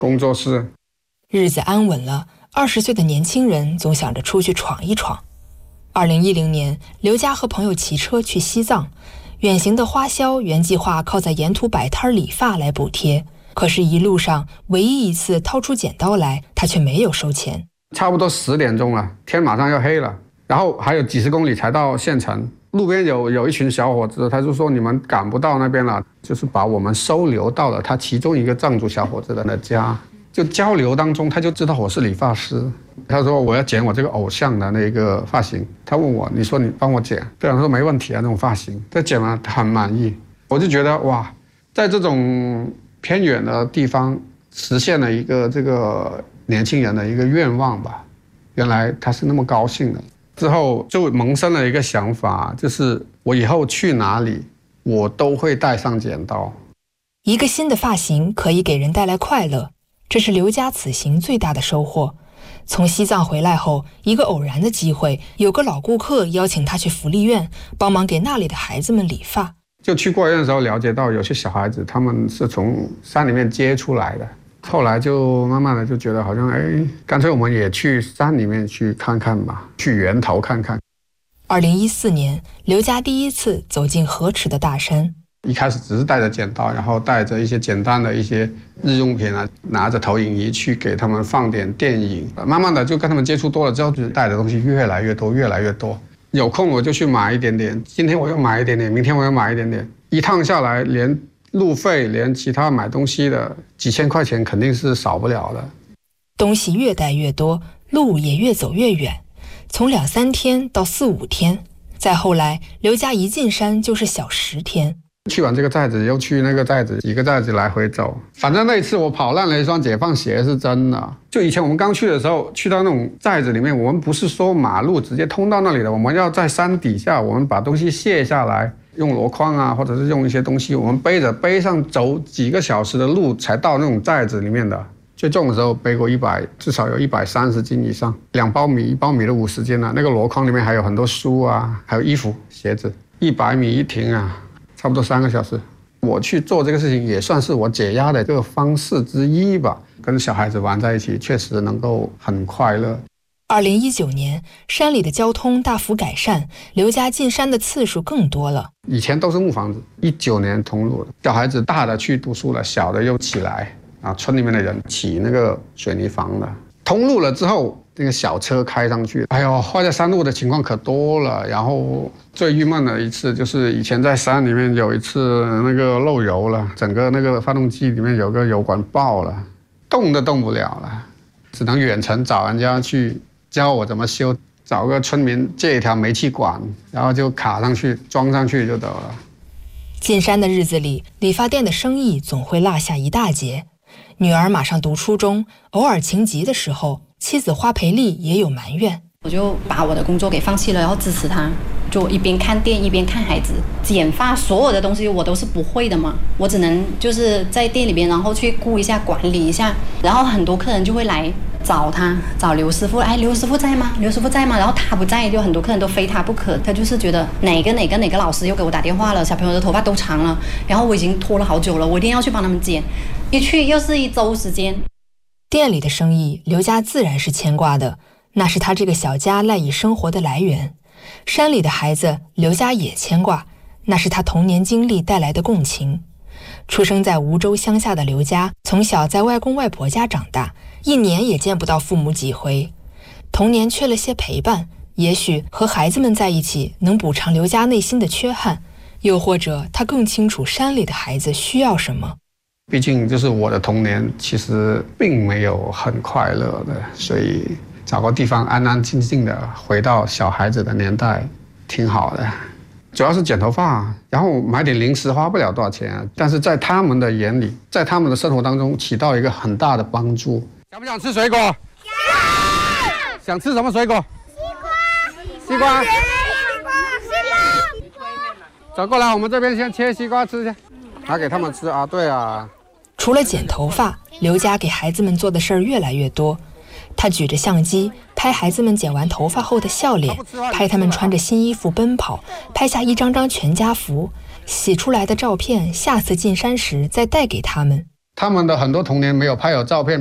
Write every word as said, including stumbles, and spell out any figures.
工作室。 日子安稳了，二十岁的年轻人总想着出去闯一闯。二零一零年，刘家和朋友骑车去西藏，远行的花销原计划靠在沿途摆摊理发来补贴，可是一路上唯一一次掏出剪刀来，他却没有收钱。 差不多十点钟了，天马上要黑了，然后还有几十公里才到县城。路边有有一群小伙子，他就说你们赶不到那边了，就是把我们收留到了他其中一个藏族小伙子的家。就交流当中，他就知道我是理发师。他说我要剪我这个偶像的那个发型，他问我，你说你帮我剪？对啊，他说没问题啊，那种发型。他剪完他很满意，我就觉得哇，在这种偏远的地方实现了一个这个年轻人的一个愿望吧。原来他是那么高兴的。之后就萌生了一个想法，就是我以后去哪里，我都会带上剪刀。 一个新的发型可以给人带来快乐，这是刘家此行最大的收获。从西藏回来后，一个偶然的机会，有个老顾客邀请他去福利院帮忙给那里的孩子们理发。 就去过院的时候了解到，有些小孩子他们是从山里面接出来的。后来就慢慢的就觉得好像，哎，干脆我们也去山里面去看看吧，去源头看看。 二零一四年，刘家第一次走进河池的大山。 一开始只是带着剪刀，然后带着一些简单的一些日用品啊，拿着投影仪去给他们放点电影。慢慢的就跟他们接触多了之后，就带的东西越来越多，越来越多。有空我就去买一点点，今天我又买一点点，明天我又买一点点。一趟下来，连路费，连其他买东西的几千块钱肯定是少不了的。 东西越带越多，路也越走越远，从两三天到四五天，再后来刘家一进山就是小十天。 去完这个寨子又去那个寨子，几个寨子来回走。反正那一次我跑烂了一双解放鞋是真的。就以前我们刚去的时候，去到那种寨子里面，我们不是说马路直接通到那里的，我们要在山底下，我们把东西卸下来，用箩筐啊，或者是用一些东西，我们背着背上走几个小时的路才到那种寨子里面的。最重的时候背过一百，至少有一百三十斤以上，两包米，一包米的五十斤啊。那个箩筐里面还有很多书啊，还有衣服、鞋子。一百米一停啊，差不多三个小时。我去做这个事情也算是我解压的这个方式之一吧。跟小孩子玩在一起，确实能够很快乐。 二零一九年，山里的交通大幅改善，刘家进山的次数更多了。 以前都是木房子，一九年通路了，小孩子大的去读书了，小的又起来啊，村里面的人起那个水泥房了。通路了之后，那个小车开上去，哎呦，坏在山路的情况可多了。然后最郁闷的一次就是以前在山里面有一次那个漏油了，整个那个发动机里面有个油管爆了，动都动不了了，只能远程找人家去教我怎么修，找个村民借一条煤气管，然后就卡上去装上去就得了。 进山的日子里，理发店的生意总会落下一大截。女儿马上读初中，偶尔情急的时候，妻子花培丽也有埋怨。 我就把我的工作给放弃了，然后支持他，就一边看店一边看孩子。剪发所有的东西我都是不会的嘛，我只能就是在店里边，然后去顾一下管理一下。然后很多客人就会来找他，找刘师傅，哎，刘师傅在吗？刘师傅在吗？然后他不在，就很多客人都非他不可。他就是觉得哪个哪个哪个老师又给我打电话了，小朋友的头发都长了，然后我已经拖了好久了，我一定要去帮他们剪。一去又是一周时间。 店里的生意，刘家自然是牵挂的，那是他这个小家赖以生活的来源。山里的孩子，刘家也牵挂，那是他童年经历带来的共情。出生在梧州乡下的刘家，从小在外公外婆家长大，一年也见不到父母几回。童年缺了些陪伴，也许和孩子们在一起能补偿刘家内心的缺憾，又或者他更清楚山里的孩子需要什么。 毕竟就是我的童年其实并没有很快乐的，所以找个地方安安静静的回到小孩子的年代挺好的。主要是剪头发，然后买点零食花不了多少钱，但是在他们的眼里，在他们的生活当中起到一个很大的帮助。想不想吃水果？想。想吃什么水果？西瓜。西瓜。西瓜。走过来，我们这边先切西瓜吃去，拿给他们吃啊。对啊。 除了剪头发，刘家给孩子们做的事儿越来越多。他举着相机拍孩子们剪完头发后的笑脸，拍他们穿着新衣服奔跑，拍下一张张全家福，洗出来的照片下次进山时再带给他们。 他们的很多童年没有拍有照片。